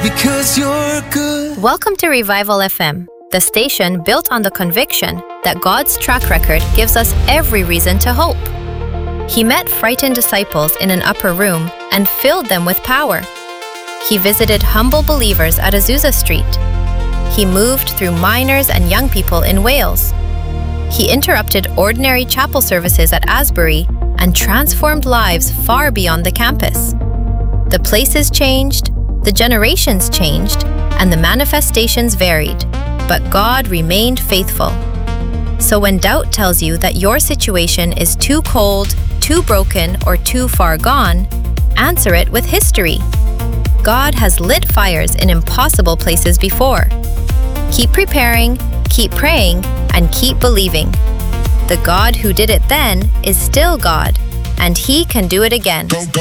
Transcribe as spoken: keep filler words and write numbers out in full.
Because you're good. Welcome to Revival F M, the station built on the conviction that God's track record gives us every reason to hope. He met frightened disciples in an upper room and filled them with power. He visited humble believers at Azusa Street. He moved through minors and young people in Wales. He interrupted ordinary chapel services at Asbury and transformed lives far beyond the campus. The places changed, the generations changed, and the manifestations varied, but God remained faithful. So when doubt tells you that your situation is too cold, too broken, or too far gone, answer it with history. God has lit fires in impossible places before. Keep preparing, keep praying, and keep believing. The God who did it then is still God, and He can do it again.